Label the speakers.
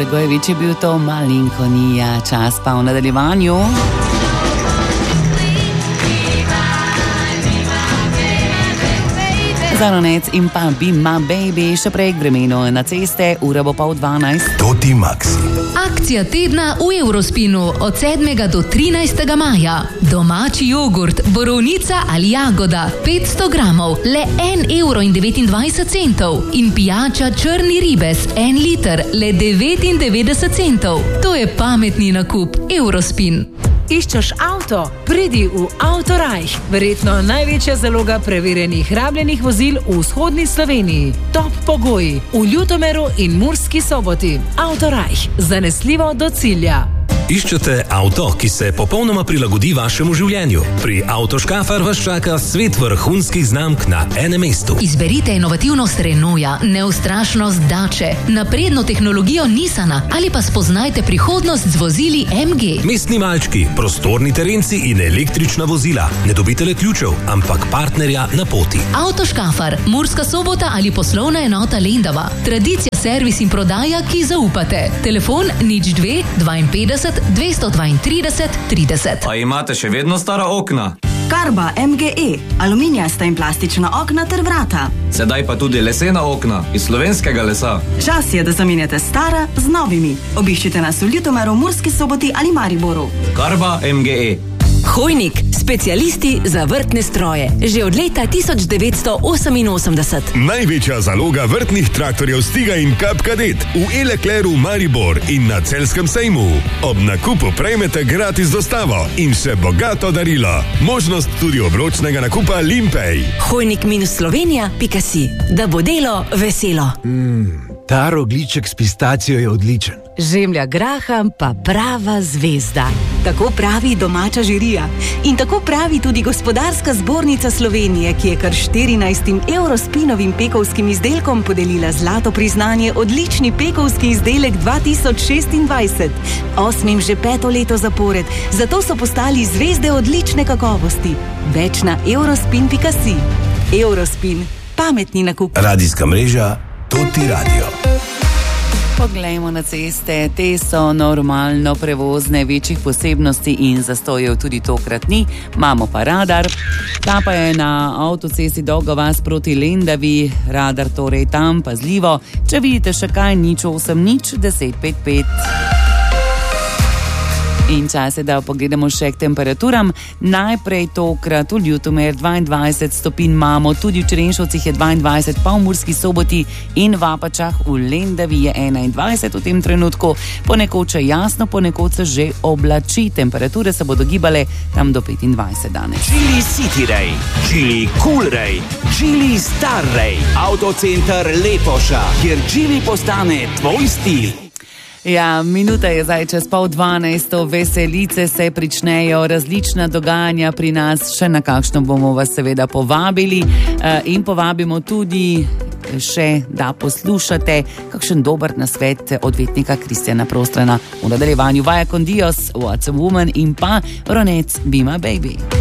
Speaker 1: Blagojevič je bil to Malinkonija. Čas pa v nadaljevanju. Zaronec in pa Be My Baby, še prej k vremenu na ceste, ura bo 11:30.
Speaker 2: Toti Maxi.
Speaker 3: Akcija tedna v Eurospinu od 7. do 13. maja. Domači jogurt, borovnica ali jagoda, 500 gramov, le 1,29 €. In pijača črni ribes, 1 liter, le 99 centov. To je pametni nakup Eurospin.
Speaker 4: Iščeš avto? Pridi v Autorajh. Verjetno največja zaloga preverjenih rabljenih vozil v vzhodni Sloveniji. Top pogoji v Ljutomeru in Murski Soboti. Autorajh. Zanesljivo do cilja.
Speaker 5: Iščete avto, ki se popolnoma prilagodi vašemu življenju? Pri Autoškafar vas čaka svet vrhunskih znamk na enem mestu.
Speaker 3: Izberite inovativnost Renaulta, neustrašnost Dače, napredno tehnologijo Nissana ali pa spoznajte prihodnost z vozili MG.
Speaker 5: Mestni malčki, prostorni terenci in električna vozila. Ne dobite le ključev, ampak partnerja na poti.
Speaker 3: Autoškafar, Murska Sobota ali poslovna enota Lendava. Tradicija, servis in prodaja, ki zaupate. Telefon 02 52 232 30.
Speaker 6: Pa imate še vedno stara okna?
Speaker 7: Karba MGE, aluminijasta in plastična okna ter vrata.
Speaker 6: Sedaj pa tudi lesena okna iz slovenskega lesa.
Speaker 7: Čas je, da zamenjate stara z novimi. Obiščite nas v Ljutomeru, Murski Soboti ali Mariboru.
Speaker 6: Karba MGE.
Speaker 8: Hojnik, specialisti za vrtne stroje. Že od leta 1988.
Speaker 2: Največja zaloga vrtnih traktorjev Stiga in Cup Cadet v E-Leclercu Maribor in na Celjskem sejmu. Ob nakupu prejmete gratis dostavo in še bogato darilo. Možnost tudi obročnega nakupa Limpej.
Speaker 8: Hojnik-slovenija.si. Da bo delo veselo.
Speaker 9: Ta rogljiček s pistacijo je odličen.
Speaker 10: Žemlja graham pa prava zvezda.
Speaker 7: Tako pravi domača žirija. In tako pravi tudi Gospodarska zbornica Slovenije, ki je kar 14 Eurospinovim pekovskim izdelkom podelila zlato priznanje odlični pekovski izdelek 2026. 8. že 5. leto zapored, zato so postali zvezde odlične kakovosti. Več na eurospin.si. Eurospin. Pametni nakup.
Speaker 2: Radijska mreža Toti Radio.
Speaker 1: Poglejmo na ceste, te so normalno prevozne, večjih posebnosti in zastojev tudi tokrat ni, imamo pa radar. Ta pa je na avtocesti Dolga vas proti Lendavi, radar torej tam pazljivo, če vidite še kaj, 080 10 55. In čas je, da pogledamo še k temperaturam. Najprej tokrat v Ljutomer 22 stopinj imamo, tudi v Črenšovcih je 22, pa v Murski Soboti in v Apačah v Lendavi je 21 v tem trenutku. Ponekod še jasno, ponekod se že oblači. Temperature se bodo gibale tam do 25 danes.
Speaker 11: Chili City Ray, Chili Cool Ray, Chili Star Ray, Autocenter Lepoša, kjer Chili postane tvoj stil.
Speaker 1: Ja, minuta je zdaj čez 11:30, veselice se pričnejo, različna dogajanja pri nas, še na kakšno bomo vas seveda povabili in povabimo tudi še, da poslušate kakšen dober nasvet odvetnika Kristjana Prostrana v nadaljevanju Vaja con Dios, What's a Woman in pa Ronec Be My Baby.